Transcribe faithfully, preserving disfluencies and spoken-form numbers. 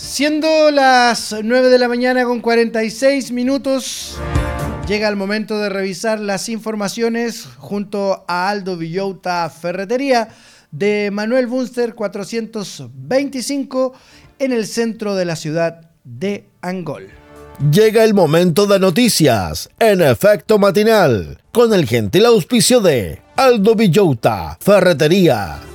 Siendo las nueve de la mañana con cuarenta y seis minutos, llega el momento de revisar las informaciones junto a Aldo Villota Ferretería de Manuel Bunster cuatrocientos veinticinco en el centro de la ciudad de Angol. Llega el momento de noticias en Efecto Matinal con el gentil auspicio de Aldo Villota Ferretería.